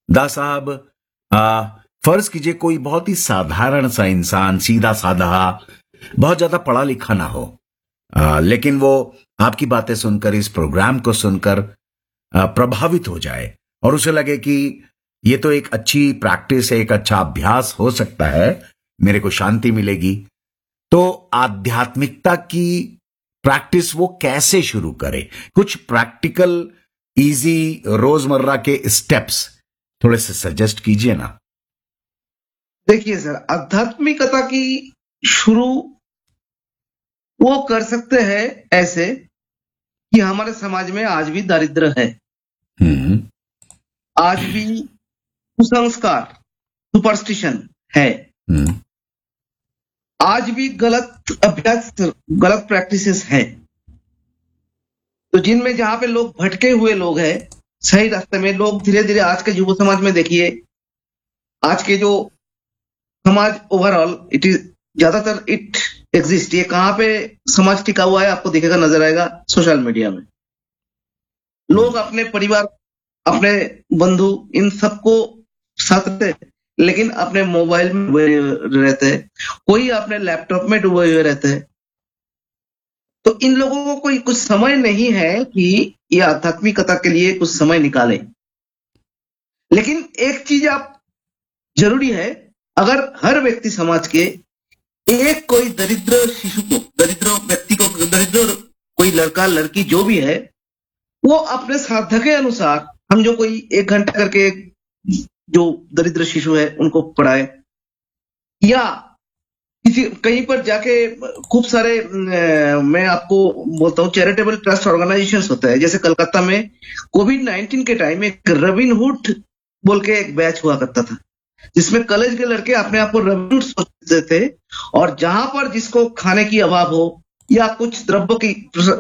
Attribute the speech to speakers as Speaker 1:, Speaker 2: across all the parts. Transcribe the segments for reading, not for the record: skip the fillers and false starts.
Speaker 1: दास साहब, फर्ज कीजिए कोई बहुत ही साधारण सा इंसान, सीधा साधा, बहुत ज्यादा पढ़ा लिखा ना हो, लेकिन वो आपकी बातें सुनकर, इस प्रोग्राम को सुनकर प्रभावित हो जाए और उसे लगे कि ये तो एक अच्छी प्रैक्टिस है, एक अच्छा अभ्यास हो सकता है, मेरे को शांति मिलेगी। तो आध्यात्मिकता की प्रैक्टिस वो कैसे शुरू करे? कुछ प्रैक्टिकल इजी रोजमर्रा के स्टेप्स थोड़े से सजेस्ट कीजिए ना।
Speaker 2: देखिए सर, आध्यात्मिकता की शुरू वो कर सकते हैं ऐसे कि हमारे समाज में आज भी दारिद्र्य है, आज भी कुसंस्कार, सुपरस्टिशन है, आज भी गलत अभ्यास, गलत प्रैक्टिसेस है। तो जिनमें जहां पे लोग भटके हुए लोग हैं, सही रास्ते में लोग धीरे धीरे, आज के युवा समाज में देखिए, आज के जो समाज ओवरऑल, इट इज ज्यादातर इट एग्जिस्ट, ये कहां पे समाज टिका हुआ है आपको दिखेगा, नजर आएगा सोशल मीडिया में। लोग अपने परिवार, अपने बंधु, इन सबको साथ रहते, लेकिन अपने मोबाइल में डूबे रहते हैं, कोई अपने लैपटॉप में डूबे हुए रहते हैं। तो इन लोगों को कोई कुछ समय नहीं है कि ये आध्यात्मिकता के लिए कुछ समय निकाले। लेकिन एक चीज आप जरूरी है, अगर हर व्यक्ति समाज के एक कोई दरिद्र शिशु को, दरिद्र व्यक्ति को, दरिद्र कोई लड़का लड़की जो भी है, वो अपने साध्य के अनुसार, हम जो कोई 1 घंटा करके जो दरिद्र शिशु है उनको पढ़ाए, या किसी कहीं पर जाके खूब सारे, मैं आपको बोलता हूँ, चैरिटेबल ट्रस्ट ऑर्गेनाइजेशंस होते हैं। जैसे कलकत्ता में कोविड-19 के टाइम में एक रॉबिनहुड बोल के एक बैच हुआ करता था, जिसमें कॉलेज के लड़के अपने आप को रॉबिनहुड सोचते थे, और जहां पर जिसको खाने की अभाव हो या कुछ द्रव्य की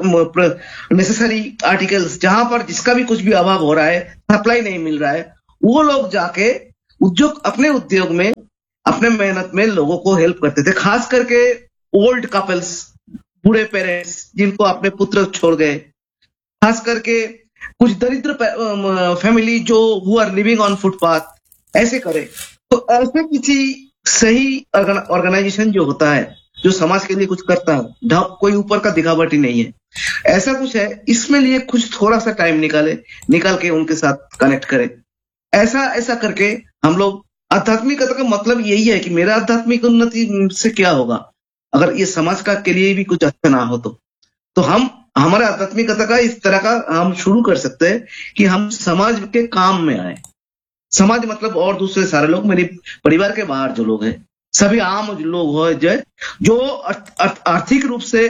Speaker 2: नेसेसरी आर्टिकल्स, जहां पर जिसका भी कुछ भी अभाव हो रहा है, सप्लाई नहीं मिल रहा है, वो लोग जाके उद्योग, अपने उद्योग में, अपने मेहनत में लोगों को हेल्प करते थे। खास करके ओल्ड कपल्स, बूढ़े पेरेंट्स जिनको अपने पुत्र छोड़ गए, खास करके कुछ दरिद्र फैमिली जो who are living on footpath, ऐसे करे। तो ऐसे किसी सही ऑर्गेनाइजेशन जो होता है, जो समाज के लिए कुछ करता है, कोई ऊपर का दिखावट ही नहीं है, ऐसा कुछ है, इसमें लिए कुछ थोड़ा सा टाइम निकाल के उनके साथ कनेक्ट करें। ऐसा करके हम लोग, आध्यात्मिकता का मतलब यही है कि मेरा आध्यात्मिक उन्नति से क्या होगा अगर ये समाज का के लिए भी कुछ अच्छा ना हो। तो हम हमारे आध्यात्मिकता का इस तरह का हम शुरू कर सकते हैं कि हम समाज के काम में आए। समाज मतलब और दूसरे सारे लोग, मेरे परिवार के बाहर जो लोग हैं, सभी आम लोग हो जो आर्थिक रूप से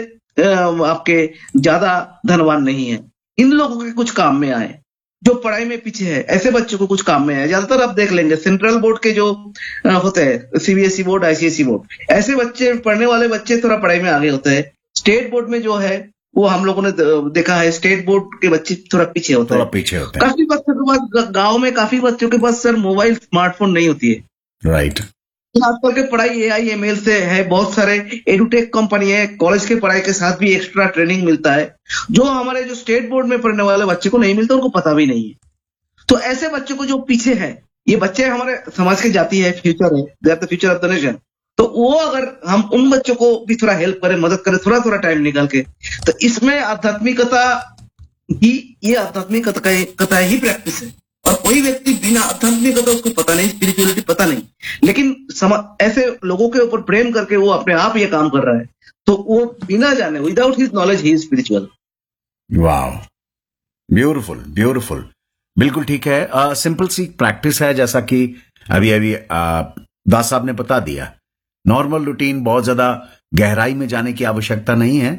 Speaker 2: आपके ज्यादा धनवान नहीं है, इन लोगों के कुछ काम में आए। जो पढ़ाई में पीछे है, ऐसे बच्चों को कुछ काम में आए। ज्यादातर आप देख लेंगे सेंट्रल बोर्ड के जो होते हैं, सीबीएसई बोर्ड, आईसीएसई बोर्ड, ऐसे बच्चे, पढ़ने वाले बच्चे थोड़ा पढ़ाई में आगे होते हैं। स्टेट बोर्ड में जो है वो हम लोगों ने देखा है, स्टेट बोर्ड के बच्चे थोड़ा पीछे होते हैं। काफी बच्चों के पास, गाँव में काफी बच्चों के पास सर मोबाइल, स्मार्टफोन नहीं होती है।
Speaker 1: राइट।
Speaker 2: आजकल के पढ़ाई AI ML से है, बहुत सारे एडुटेक कंपनी है, कॉलेज के पढ़ाई के साथ भी एक्स्ट्रा ट्रेनिंग मिलता है, जो हमारे जो स्टेट बोर्ड में पढ़ने वाले बच्चे को नहीं मिलता, उनको पता भी नहीं है। तो ऐसे बच्चों को जो पीछे है, ये बच्चे हमारे समाज की जाति है, फ्यूचर है, they are the future of the nation. तो वो अगर हम उन बच्चों को भी थोड़ा हेल्प करें, मदद करें, थोड़ा टाइम निकाल के, तो इसमें आध्यात्मिकता ही, ये आध्यात्मिकता ही प्रैक्टिस है। और कोई व्यक्ति बिना आध्यात्मिकता, उसको पता नहीं, स्पिरिचुअलिटी पता नहीं, लेकिन ऐसे लोगों के ऊपर प्रेम करके वो अपने आप ये काम कर रहा है, तो वो बिना जाने, without his knowledge he is spiritual.
Speaker 1: Wow, beautiful beautiful, बिल्कुल ठीक है। सिंपल सी प्रैक्टिस है, जैसा कि अभी दास साहब ने बता दिया। नॉर्मल रूटीन, बहुत ज्यादा गहराई में जाने की आवश्यकता नहीं है।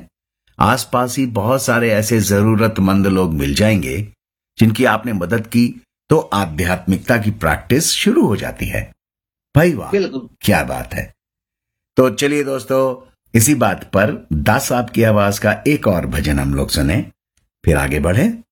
Speaker 1: आसपास ही बहुत सारे ऐसे जरूरतमंद लोग मिल जाएंगे जिनकी आपने मदद की, तो आध्यात्मिकता की प्रैक्टिस शुरू हो जाती है। भाई वाह, क्या बात है। तो चलिए दोस्तों, इसी बात पर दास साहब की आवाज का एक और भजन हम लोग सुने, फिर आगे बढ़े।